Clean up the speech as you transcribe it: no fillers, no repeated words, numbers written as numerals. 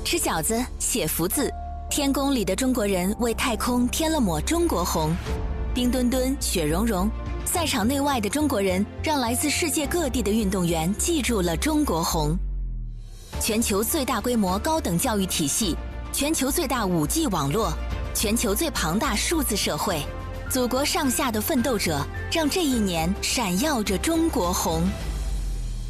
吃饺子，写福字，天宫里的中国人为太空添了抹中国红。冰墩墩，雪融融，赛场内外的中国人让来自世界各地的运动员记住了中国红。全球最大规模高等教育体系，全球最大5G 网络，全球最庞大数字社会，祖国上下的奋斗者让这一年闪耀着中国红。